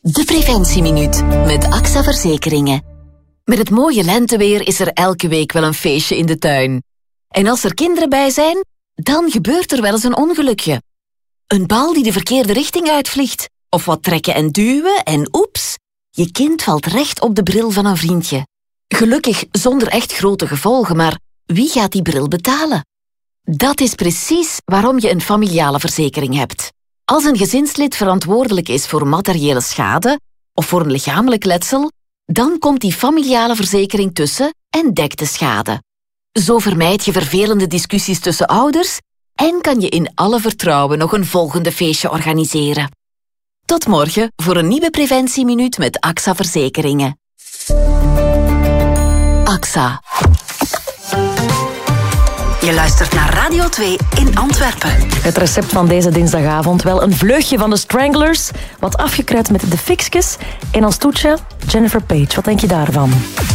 De Preventieminuut met AXA Verzekeringen. Met het mooie lenteweer is er elke week wel een feestje in de tuin. En als er kinderen bij zijn, dan gebeurt er wel eens een ongelukje. Een bal die de verkeerde richting uitvliegt. Of wat trekken en duwen en oeps, je kind valt recht op de bril van een vriendje. Gelukkig zonder echt grote gevolgen, maar wie gaat die bril betalen? Dat is precies waarom je een familiale verzekering hebt. Als een gezinslid verantwoordelijk is voor materiële schade of voor een lichamelijk letsel, dan komt die familiale verzekering tussen en dekt de schade. Zo vermijd je vervelende discussies tussen ouders en kan je in alle vertrouwen nog een volgende feestje organiseren. Tot morgen voor een nieuwe Preventieminuut met AXA Verzekeringen. AXA. Je luistert naar Radio 2 in Antwerpen. Het recept van deze dinsdagavond, wel een vleugje van de Stranglers, wat afgekruid met de Fixkes en als toetje Jennifer Page. Wat denk je daarvan?